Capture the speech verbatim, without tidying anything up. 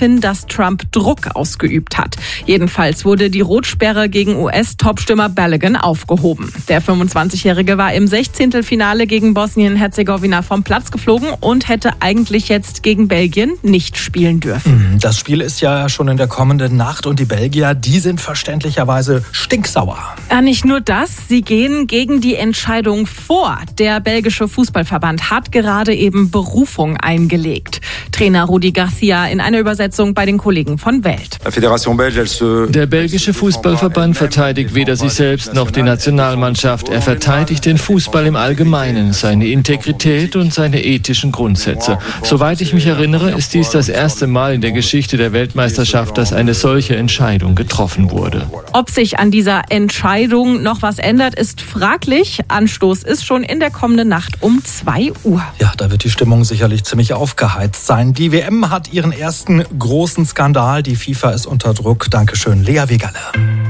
hin, dass Trump Druck ausgeübt hat. Jedenfalls wurde die Rotsperre gegen U S-Topstürmer Balogun aufgehoben. Der fünfundzwanzigjährige war im Sechzehntelfinale gegen Bosnien-Herzegowina vom Platz geflogen und hätte eigentlich jetzt gegen Belgien nicht spielen dürfen. Das Spiel ist ja schon in der kommenden Nacht und die Belgier, die sind verständlicherweise stinksauer. Ja, nicht nur das, sie gehen gegen die Entscheidung vor. Der belgische Fußballverband hat gerade eben Berufung eingelegt. Trainer Rudi Garcia in einer Übersetzung bei den Kollegen von Welt. Der belgische Fußballverband verteidigt weder sich selbst noch die Nationalmannschaft. Er verteidigt den Fußball im Allgemeinen, seine Integrität und seine ethischen Grundsätze. Soweit ich mich erinnere, ist dies das erste Mal in der Geschichte der Weltmeisterschaft, dass eine solche Entscheidung getroffen wurde. Ob sich an dieser Entscheidung noch was ändert, ist fraglich. Anstoß ist schon in der kommenden Nacht um zwei Uhr. Ja, da wird die Stimmung sicherlich ziemlich aufgeheizt sein. Die W M hat ihren ersten großen Skandal. Die FIFA ist unter Druck. Dankeschön, Lea Wegerle.